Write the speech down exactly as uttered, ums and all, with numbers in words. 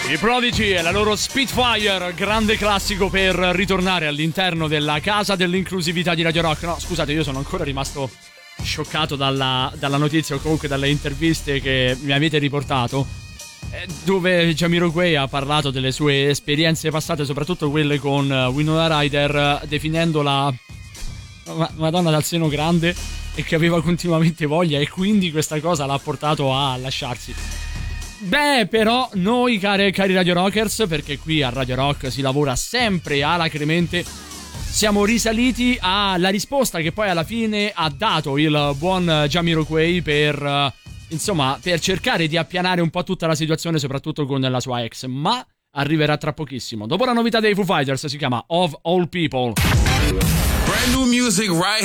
I Prodigy e la loro Spitfire, grande classico per ritornare all'interno della casa dell'inclusività di Radio Rock. No, scusate, io sono ancora rimasto scioccato dalla, dalla notizia o comunque dalle interviste che mi avete riportato, dove Jamiroquai ha parlato delle sue esperienze passate, soprattutto quelle con Winona Ryder, definendola Madonna dal seno grande e che aveva continuamente voglia, e quindi questa cosa l'ha portato a lasciarsi. Beh, però noi cari, cari Radio Rockers, perché qui a Radio Rock si lavora sempre alacremente, siamo risaliti alla risposta che poi alla fine ha dato il buon Jamiroquai per, insomma, per cercare di appianare un po' tutta la situazione, soprattutto con la sua ex, ma arriverà tra pochissimo. Dopo la novità dei Foo Fighters, si chiama Of All People. Brand new music right